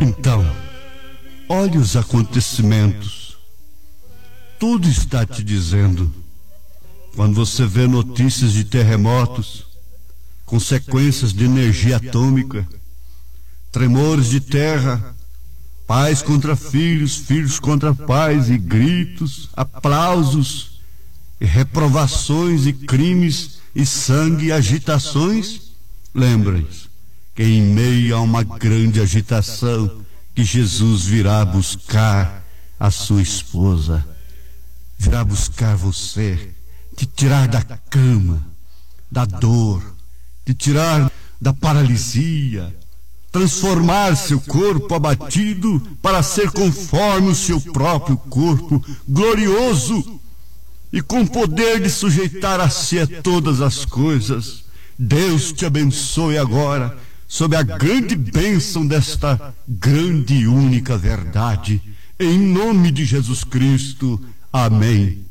Então, olhe os acontecimentos. Tudo está te dizendo. Quando você vê notícias de terremotos, consequências de energia atômica, tremores de terra, pais contra filhos, filhos contra pais, e gritos, aplausos, e reprovações, e crimes, e sangue, e agitações, lembrem-se que em meio a uma grande agitação, que Jesus virá buscar a sua esposa, virá buscar você, te tirar da cama, da dor, te tirar da paralisia, transformar seu corpo abatido para ser conforme o seu próprio corpo glorioso e com poder de sujeitar a si a todas as coisas. Deus te abençoe agora, sob a grande bênção desta grande e única verdade, em nome de Jesus Cristo. Amém.